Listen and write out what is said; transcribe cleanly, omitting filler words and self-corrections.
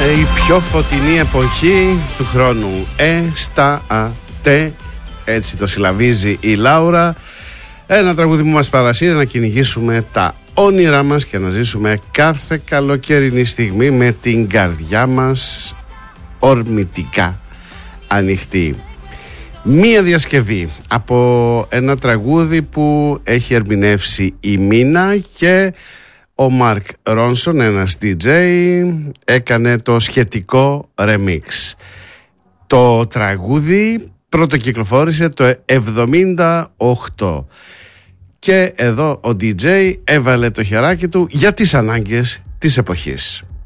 Η πιο φωτεινή εποχή του χρόνου. Έτσι το συλλαβίζει η Λάουρα. Ένα τραγούδι που μας παρασύρει να κυνηγήσουμε τα όνειρά μας και να ζήσουμε κάθε καλοκαιρινή στιγμή με την καρδιά μας ορμητικά ανοιχτή. Μία διασκευή από ένα τραγούδι που έχει ερμηνεύσει η Μίνα και ο Μαρκ Ρόνσον, ένας DJ, έκανε το σχετικό remix. Το τραγούδι πρωτοκυκλοφόρησε το 1978 και εδώ ο DJ έβαλε το χεράκι του για τις ανάγκες της εποχής.